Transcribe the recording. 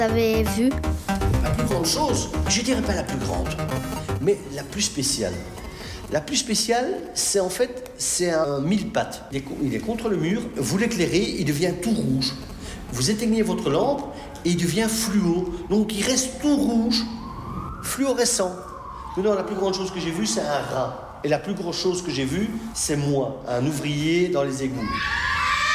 Vous avez vu? La plus grande chose, je dirais pas la plus grande, mais la plus spéciale. La plus spéciale, c'est un mille-pattes. Il est contre le mur, vous l'éclairez, il devient tout rouge. Vous éteignez votre lampe et il devient fluo. Donc il reste tout rouge, fluorescent. Mais non, la plus grande chose que j'ai vue, c'est un rat. Et la plus grosse chose que j'ai vue, c'est moi, un ouvrier dans les égouts.